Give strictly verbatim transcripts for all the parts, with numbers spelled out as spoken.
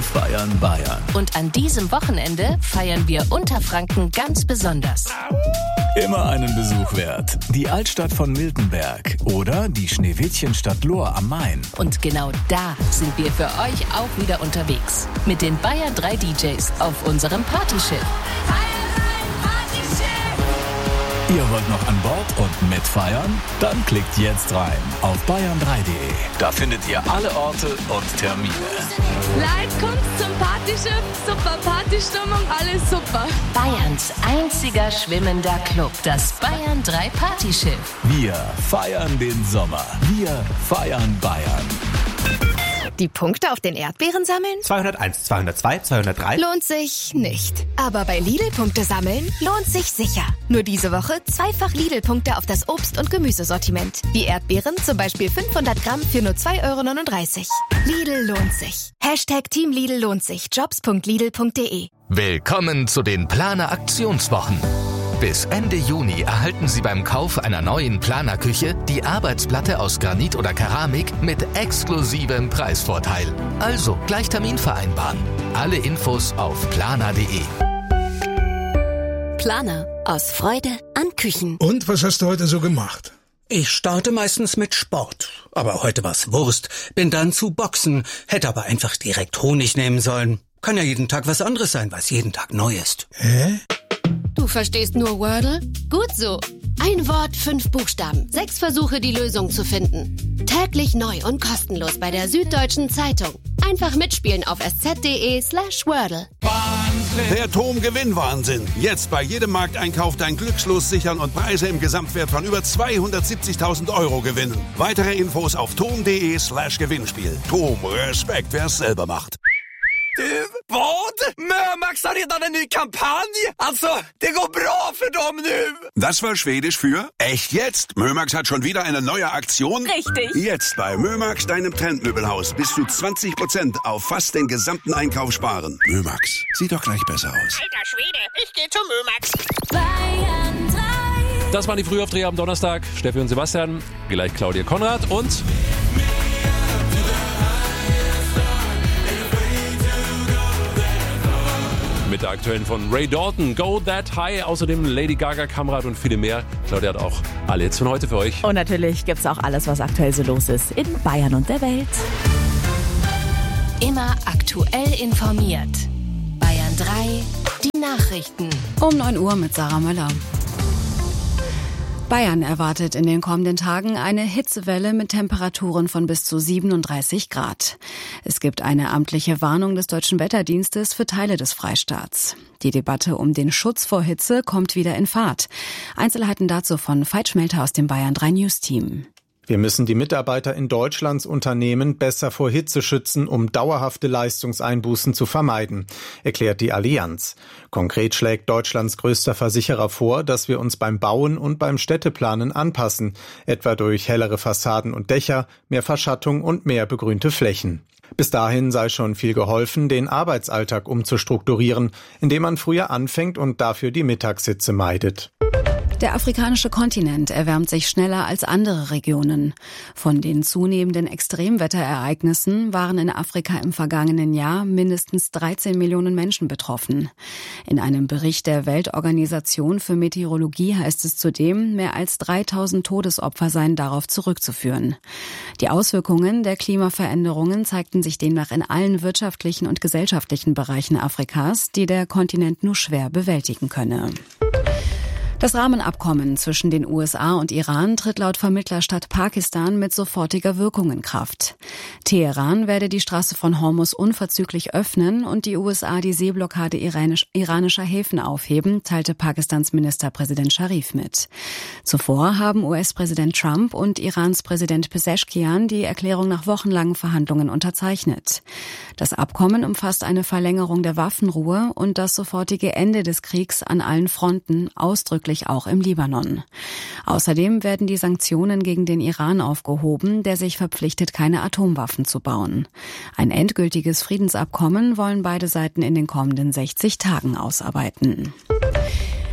Wir feiern Bayern. Und an diesem Wochenende feiern wir Unterfranken ganz besonders. Immer einen Besuch wert. Die Altstadt von Miltenberg oder die Schneewittchenstadt Lohr am Main. Und genau da sind wir für euch auch wieder unterwegs. Mit den Bayern drei D Js auf unserem Partyschiff. Ihr wollt noch an Bord und mitfeiern? Dann klickt jetzt rein auf bayern drei punkt de. Da findet ihr alle Orte und Termine. Leute, kommt zum Partyschiff, super Partystimmung, alles super. Bayerns einziger schwimmender Club, das Bayern drei Partyschiff. Wir feiern den Sommer. Wir feiern Bayern. Die Punkte auf den Erdbeeren sammeln? zweihunderteins, zweihundertzwei, zweihundertdrei. Lohnt sich nicht. Aber bei Lidl Punkte sammeln lohnt sich sicher. Nur diese Woche zweifach Lidl-Punkte auf das Obst- und Gemüsesortiment. Die Erdbeeren zum Beispiel fünfhundert Gramm für nur zwei Euro neununddreißig. Lidl lohnt sich. Hashtag Team Lidl lohnt sich. Jobs punkt lidl punkt de. Willkommen zu den Planer Aktionswochen. Bis Ende Juni erhalten Sie beim Kauf einer neuen Planerküche die Arbeitsplatte aus Granit oder Keramik mit exklusivem Preisvorteil. Also gleich Termin vereinbaren. Alle Infos auf planer punkt de. Planer. Aus Freude an Küchen. Und was hast du heute so gemacht? Ich starte meistens mit Sport. Aber heute war's Wurst. Bin dann zu Boxen. Hätte aber einfach direkt Honig nehmen sollen. Kann ja jeden Tag was anderes sein, was jeden Tag neu ist. Hä? Du verstehst nur Wordle? Gut so. Ein Wort, fünf Buchstaben. Sechs Versuche, die Lösung zu finden. Täglich neu und kostenlos bei der Süddeutschen Zeitung. Einfach mitspielen auf sz.de slash Wordle. Der Tom-Gewinn-Wahnsinn. Jetzt bei jedem Markteinkauf dein Glückslos sichern und Preise im Gesamtwert von über zweihundertsiebzigtausend Euro gewinnen. Weitere Infos auf tom.de slash Gewinnspiel. Tom, Respekt, wer es selber macht. Du, vad? Mömax har redan en ny kampanj. Alltså, det går bra för dem nu. Das war Schwedisch für echt jetzt. Mömax hat schon wieder eine neue Aktion. Richtig. Jetzt bei Mömax, deinem Trendmöbelhaus, bis zu zwanzig Prozent auf fast den gesamten Einkauf sparen. Mömax, sieht doch gleich besser aus. Alter Schwede, ich geh zu Mömax. Bayern drei. Das waren die Frühaufdreher am Donnerstag. Steffi und Sebastian, gleich Claudia Konrad und... mit der aktuellen von Ray Dalton, Go That High, außerdem Lady Gaga, Kamerad und viele mehr. Claudia hat auch alle Hits von heute für euch. Und natürlich gibt's auch alles, was aktuell so los ist in Bayern und der Welt. Immer aktuell informiert. Bayern drei, die Nachrichten. Um neun Uhr mit Sarah Möller. Bayern erwartet in den kommenden Tagen eine Hitzewelle mit Temperaturen von bis zu siebenunddreißig Grad. Es gibt eine amtliche Warnung des Deutschen Wetterdienstes für Teile des Freistaats. Die Debatte um den Schutz vor Hitze kommt wieder in Fahrt. Einzelheiten dazu von Veit Schmelter aus dem Bayern drei News Team. Wir müssen die Mitarbeiter in Deutschlands Unternehmen besser vor Hitze schützen, um dauerhafte Leistungseinbußen zu vermeiden, erklärt die Allianz. Konkret schlägt Deutschlands größter Versicherer vor, dass wir uns beim Bauen und beim Städteplanen anpassen, etwa durch hellere Fassaden und Dächer, mehr Verschattung und mehr begrünte Flächen. Bis dahin sei schon viel geholfen, den Arbeitsalltag umzustrukturieren, indem man früher anfängt und dafür die Mittagshitze meidet. Der afrikanische Kontinent erwärmt sich schneller als andere Regionen. Von den zunehmenden Extremwetterereignissen waren in Afrika im vergangenen Jahr mindestens dreizehn Millionen Menschen betroffen. In einem Bericht der Weltorganisation für Meteorologie heißt es zudem, mehr als dreitausend Todesopfer seien darauf zurückzuführen. Die Auswirkungen der Klimaveränderungen zeigten sich demnach in allen wirtschaftlichen und gesellschaftlichen Bereichen Afrikas, die der Kontinent nur schwer bewältigen könne. Das Rahmenabkommen zwischen den U S A und Iran tritt laut Vermittlerstaat Pakistan mit sofortiger Wirkung in Kraft. Teheran werde die Straße von Hormuz unverzüglich öffnen und die U S A die Seeblockade iranisch, iranischer Häfen aufheben, teilte Pakistans Ministerpräsident Sharif mit. Zuvor haben U S-Präsident Trump und Irans Präsident Pezeshkian die Erklärung nach wochenlangen Verhandlungen unterzeichnet. Das Abkommen umfasst eine Verlängerung der Waffenruhe und das sofortige Ende des Kriegs an allen Fronten, ausdrücklich auch im Libanon. Außerdem werden die Sanktionen gegen den Iran aufgehoben, der sich verpflichtet, keine Atomwaffen zu bauen. Ein endgültiges Friedensabkommen wollen beide Seiten in den kommenden sechzig Tagen ausarbeiten.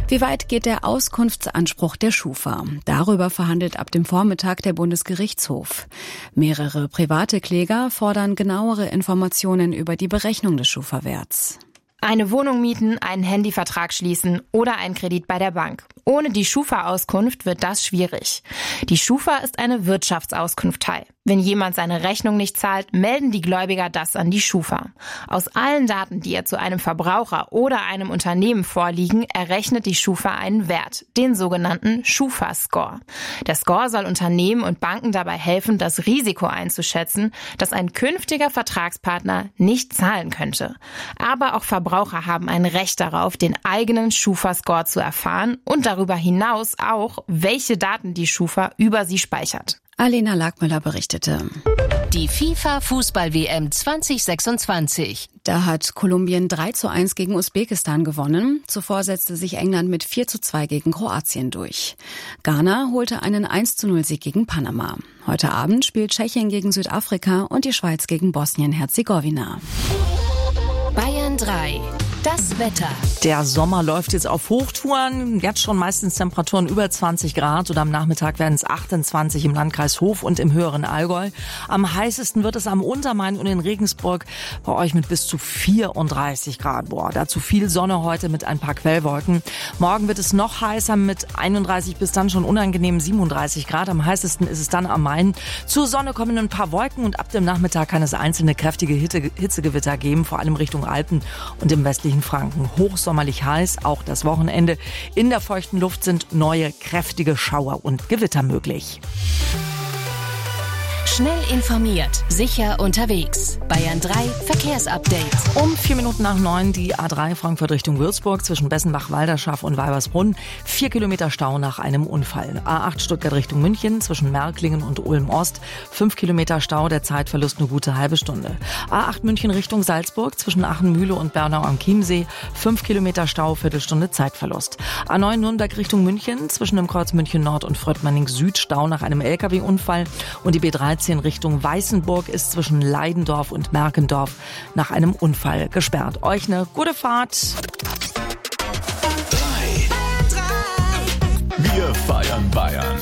Wie weit geht der Auskunftsanspruch der Schufa? Darüber verhandelt ab dem Vormittag der Bundesgerichtshof. Mehrere private Kläger fordern genauere Informationen über die Berechnung des Schufa-Werts. Eine Wohnung mieten, einen Handyvertrag schließen oder einen Kredit bei der Bank. Ohne die Schufa-Auskunft wird das schwierig. Die Schufa ist eine Wirtschaftsauskunftei. Wenn jemand seine Rechnung nicht zahlt, melden die Gläubiger das an die Schufa. Aus allen Daten, die ihr zu einem Verbraucher oder einem Unternehmen vorliegen, errechnet die Schufa einen Wert, den sogenannten Schufa-Score. Der Score soll Unternehmen und Banken dabei helfen, das Risiko einzuschätzen, dass ein künftiger Vertragspartner nicht zahlen könnte. Aber auch Verbraucher haben ein Recht darauf, den eigenen Schufa-Score zu erfahren und darüber hinaus auch, welche Daten die Schufa über sie speichert. Alena Lagmüller berichtete. Die FIFA-Fußball-W M zwanzig sechsundzwanzig. Da hat Kolumbien drei zu eins gegen Usbekistan gewonnen. Zuvor setzte sich England mit vier zu zwei gegen Kroatien durch. Ghana holte einen eins zu null Sieg gegen Panama. Heute Abend spielt Tschechien gegen Südafrika und die Schweiz gegen Bosnien-Herzegowina. Bayern drei. Das Wetter. Der Sommer läuft jetzt auf Hochtouren. Jetzt schon meistens Temperaturen über zwanzig Grad oder am Nachmittag werden es achtundzwanzig im Landkreis Hof und im höheren Allgäu. Am heißesten wird es am Untermain und in Regensburg, bei euch mit bis zu vierunddreißig Grad. Boah, dazu viel Sonne heute mit ein paar Quellwolken. Morgen wird es noch heißer mit einunddreißig bis dann schon unangenehmen siebenunddreißig Grad. Am heißesten ist es dann am Main. Zur Sonne kommen ein paar Wolken und ab dem Nachmittag kann es einzelne kräftige Hitzegewitter geben, vor allem Richtung Alpen und im westlichen Franken. Hochsommerlich heiß, auch das Wochenende. In der feuchten Luft sind neue, kräftige Schauer und Gewitter möglich. Schnell informiert, sicher unterwegs. Bayern drei Verkehrsupdate. Um vier Minuten nach neun die A drei Frankfurt Richtung Würzburg zwischen Bessenbach-Walderschaft und Weibersbrunn. Vier Kilometer Stau nach einem Unfall. A acht Stuttgart Richtung München zwischen Märklingen und Ulm-Ost. Fünf Kilometer Stau, der Zeitverlust eine gute halbe Stunde. A acht München Richtung Salzburg zwischen Achenmühle und Bernau am Chiemsee. Fünf Kilometer Stau, Viertelstunde Zeitverlust. A neun Nürnberg Richtung München zwischen dem Kreuz München Nord und Fröttmanning Süd. Stau nach einem L K W-Unfall. Und die B dreizehn Richtung Weißenburg ist zwischen Leidendorf und Merkendorf nach einem Unfall gesperrt. Euch eine gute Fahrt. Wir feiern Bayern.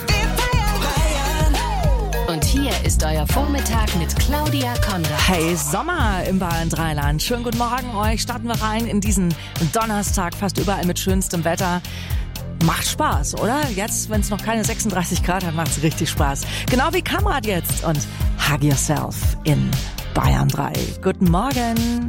Und hier ist euer Vormittag mit Claudia Konrad. Hey, Sommer im Bayern Dreiland. Schönen guten Morgen euch. Starten wir rein in diesen Donnerstag, fast überall mit schönstem Wetter. Macht Spaß, oder? Jetzt, wenn es noch keine sechsunddreißig Grad hat, macht es richtig Spaß. Genau wie Kamrad jetzt und Hug Yourself in Bayern drei. Guten Morgen.